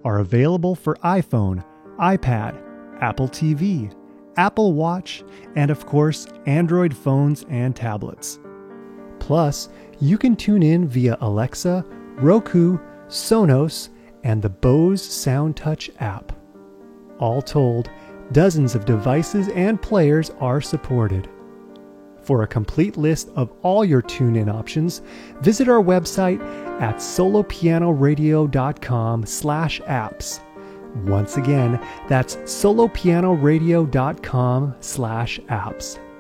are available for iPhone, iPad, Apple TV, Apple Watch, and of course, Android phones and tablets. Plus, you can tune in via Alexa, Roku, Sonos, and the Bose SoundTouch app. All told, dozens of devices and players are supported. For a complete list of all your tune-in options, visit our website at solopianoradio.com/apps. Once again, that's solopianoradio.com/apps.